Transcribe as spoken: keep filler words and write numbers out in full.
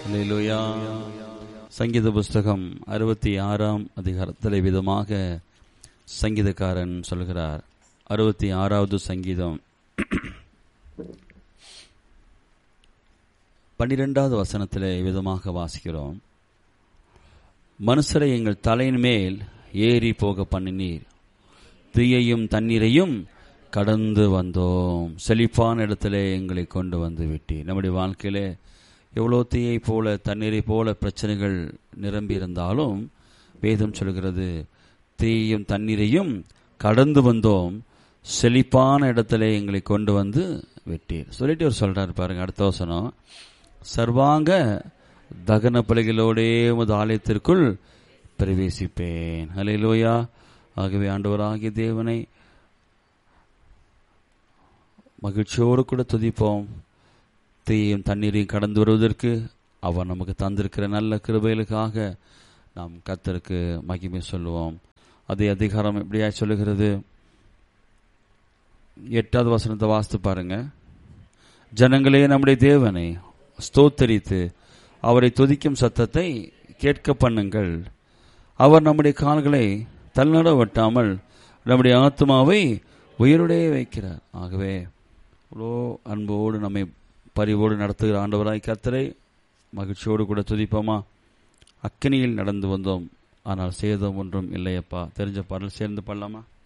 அல்லேலூயா. சங்கீத புஸ்தகம் அறுபத்தி ஆறாம் அதிகாரத்தில் விதமாக சங்கீதக்காரன் சொல்கிறார். அறுபத்தி ஆறாவது சங்கீதம் பன்னிரெண்டாவது வசனத்திலே விதமாக வாசிக்கிறோம். மனுஷரை எங்கள் தலையின் மேல் ஏறி போக பண்ணினீர், தீயையும் தண்ணீரையும் கடந்து வந்தோம், செழிப்பான இடத்திலே எங்களை கொண்டு வந்து விட்டீர். நம்முடைய வாழ்க்கையிலே எவ்வளோ தீயை போல தண்ணீரை போல பிரச்சனைகள் நிரம்பி இருந்தாலும் வேதம் சொல்கிறது, தீயையும் தண்ணீரையும் கடந்து வந்தோம், செழிப்பான இடத்திலே எங்களை கொண்டு வந்து விட்டீர். சொல்லிட்டு அவர் சொல்றாரு பாருங்க, அடுத்த வசனம், சர்வாங்க தகன பலிகளோடே உமது ஆலயத்திற்குள் பிரவேசிப்பேன். அல்லேலூயா. ஆகவே ஆண்டவராகிய தேவனை மகிழ்ச்சியோடு கூட துதிப்போம். தீயும் தண்ணீரையும் கடந்து வருவதற்கு அவர் நமக்கு தந்திருக்கிற நல்ல கிருபைகளுக்காக நாம் கர்த்தருக்கு மகிமை சொல்லுவோம். அதே அதிகாரம் எப்படியா சொல்லுகிறது? எட்டாவது வசனத்தை வாசித்து பாருங்க. ஜனங்களே, நம்முடைய தேவனை ஸ்தோத்தரித்து அவரை துதிக்கும் சத்தத்தை கேட்க பண்ணுங்கள். அவர் நம்முடைய கால்களை தள்ளிட வெட்டாமல் நம்முடைய ஆத்மாவை உயிருடைய வைக்கிறார். ஆகவே இவ்வளோ அன்போடு நம்மை பரிவோடு நடத்துகிற ஆண்டவராய் கர்த்தரை மகிழ்ச்சியோடு கூட துதிப்போமா? அக்கினியில் நடந்து வந்தோம், ஆனால் சேதம் ஒன்றும் இல்லையப்பா. தெரிஞ்ச பாடல் சேர்ந்து பாடலாமா?